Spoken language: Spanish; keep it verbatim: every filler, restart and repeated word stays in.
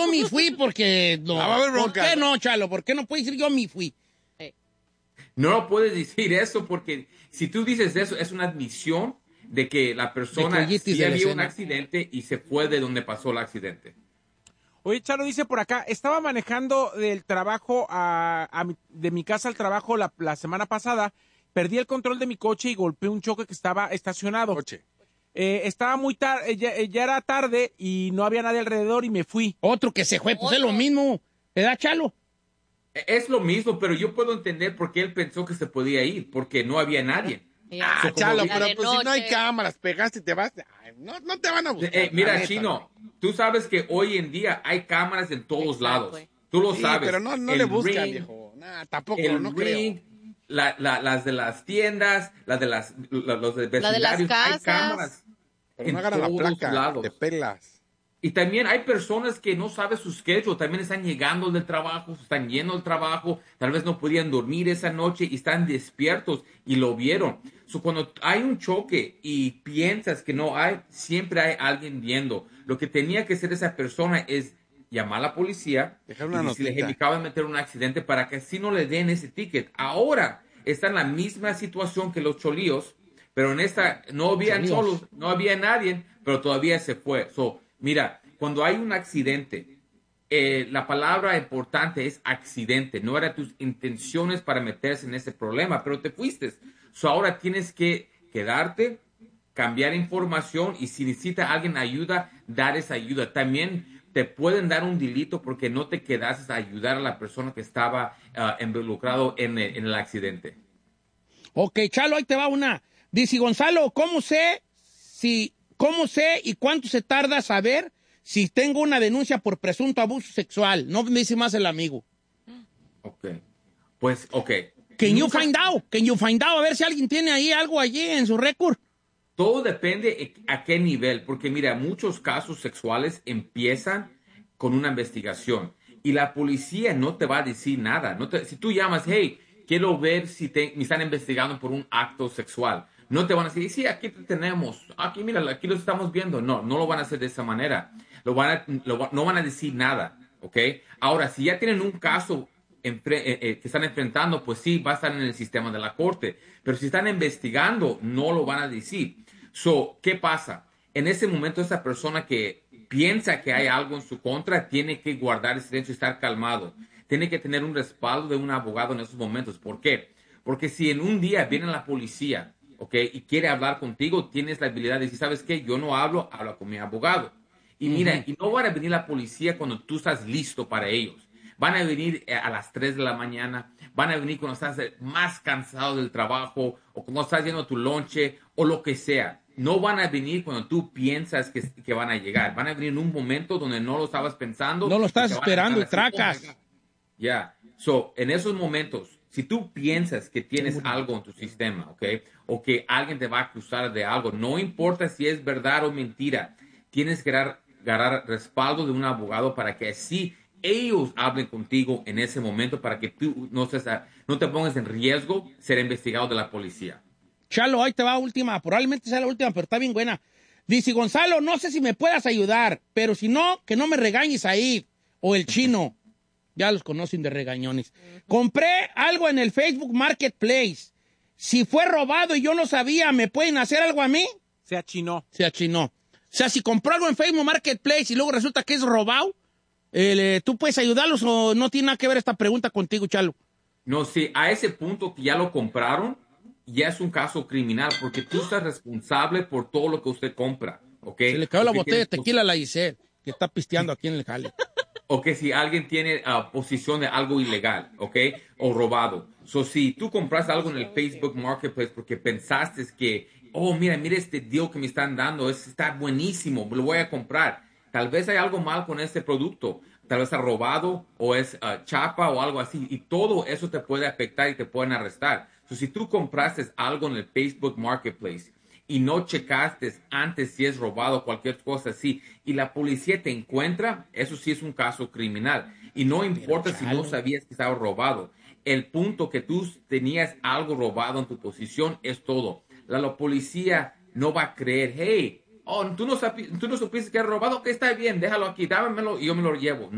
me fui porque no. Ah, va a haber ¿Por bronca. qué no, Chalo? ¿Por qué no puedes decir yo me fui? No lo puedes decir eso porque si tú dices eso, es una admisión de que la persona De sí de la había un escena. accidente y se fue de donde pasó el accidente. Oye, Chalo dice por acá, estaba manejando del trabajo a, a mi- de mi casa al trabajo la, la semana pasada, perdí el control de mi coche y golpeé un choque que estaba estacionado. Coche. Eh, estaba muy tarde, ya, ya era tarde y no había nadie alrededor y me fui. Otro que se fue, pues es lo mismo. ¿Te da, Chalo? Es lo mismo, pero yo puedo entender por qué él pensó que se podía ir, porque no había nadie. Ah, So, como Chalo, dice- pero de pues si no hay noche. cámaras, pegaste y te vas. Ay, no, no te van a buscar. Eh, mira, la neta, Chino, tú sabes que hoy en día hay cámaras en todos Exacto. lados. Tú lo Sí, sabes. pero no, no El le buscan, Ring, viejo. Nah, tampoco, El no Ring, creo. la- la- las de las tiendas, las de las, la- los de La de las vecindarios, hay casas. cámaras Pero en no agarran la todos placa, lados. te pelas. Y también hay personas que no saben su schedule, también están llegando del trabajo, están yendo del trabajo, tal vez no podían dormir esa noche y están despiertos y lo vieron. So, cuando hay un choque y piensas que no hay, siempre hay alguien viendo. Lo que tenía que hacer esa persona es llamar a la policía Dejar una y decirle, notita. "Hey, me acabo de meter en un accidente", para que así no le den ese ticket. Ahora está en la misma situación que los cholíos, pero en esta no habían Cholíos. cholos, no había nadie, pero todavía se fue. So, mira, cuando hay un accidente, eh, la palabra importante es accidente. No eran tus intenciones para meterse en ese problema, pero te fuiste. So, ahora tienes que quedarte, cambiar información y si necesita alguien ayuda, dar esa ayuda. También te pueden dar un delito porque no te quedaste a ayudar a la persona que estaba ah, involucrado en el, en el accidente. Ok, Chalo, ahí te va una. Dice Gonzalo, ¿cómo sé si, cómo sé y cuánto se tarda saber si tengo una denuncia por presunto abuso sexual? No me dice más el amigo. Ok. Pues, ok. Can you Nunca- find out? Can you find out? A ver si alguien tiene ahí algo allí en su récord. Todo depende a qué nivel, porque mira, muchos casos sexuales empiezan con una investigación y la policía no te va a decir nada. No te- si tú llamas, hey, quiero ver si te, me están investigando por un acto sexual, no te van a decir, sí, aquí te tenemos, aquí mira, aquí lo estamos viendo. No, no lo van a hacer de esa manera. Lo van a, lo va- no van a decir nada, ¿ok? Ahora, si ya tienen un caso enfre- eh, eh, que están enfrentando, pues sí, va a estar en el sistema de la corte. Pero si están investigando, no lo van a decir. So, ¿qué pasa? En ese momento, esa persona que piensa que hay algo en su contra tiene que guardar el silencio y estar calmado. Tiene que tener un respaldo de un abogado en esos momentos. ¿Por qué? Porque si en un día viene la policía, ¿ok? Y quiere hablar contigo, tienes la habilidad de decir, ¿sabes qué? Yo no hablo, habla con mi abogado. Y mira, y no van a venir la policía cuando tú estás listo para ellos. Van a venir eh, a las tres de la mañana, van a venir cuando estás eh, más cansado del trabajo o cuando estás yendo a tu lonche o lo que sea. No van a venir cuando tú piensas que, que van a llegar. Van a venir en un momento donde no lo estabas pensando. No lo estás y te van a esperando y estar así, tracas. "Oh my God". Ya. So, en esos momentos, si tú piensas que tienes algo en tu sistema, ¿ok? O que alguien te va a acusar de algo, no importa si es verdad o mentira, tienes que dar, ganar respaldo de un abogado para que así ellos hablen contigo en ese momento para que tú no, estés a- no te pongas en riesgo ser investigado de la policía. Chalo, ahí te va última. Probablemente sea la última, pero está bien buena. Dice Gonzalo, no sé si me puedas ayudar, pero si no, que no me regañes ahí. O el chino. Ya los conocen de regañones. Compré algo en el Facebook Marketplace. Si fue robado y yo no sabía, ¿me pueden hacer algo a mí? Se achinó. Se achinó. O sea, si compró algo en Facebook Marketplace y luego resulta que es robado, eh, ¿tú puedes ayudarlos o no tiene nada que ver esta pregunta contigo, Chalo? No, si a ese punto que ya lo compraron, ya es un caso criminal porque tú estás responsable por todo lo que usted compra, ¿ok? Se le cayó la Usted botella de tiene- tequila a la Giselle, que está pisteando aquí en el jale. O que si alguien tiene ah, posición de algo ilegal, ¿ok? O robado. So, si tú compras algo en el Facebook Marketplace porque pensaste que, oh, mira, mira este deal que me están dando, es, está buenísimo, lo voy a comprar. Tal vez hay algo mal con este producto. Tal vez está robado o es ah, chapa o algo así. Y todo eso te puede afectar y te pueden arrestar. So, si tú compraste algo en el Facebook Marketplace y no checaste antes si es robado o cualquier cosa así, y la policía te encuentra, eso sí es un caso criminal. Y no importa si no sabías que estaba robado. El punto que tú tenías algo robado en tu posición es todo. La, la policía no va a creer, hey, oh, tú no, sabi- tú no supiste que era robado, que está bien, déjalo aquí, dámelo y yo me lo llevo.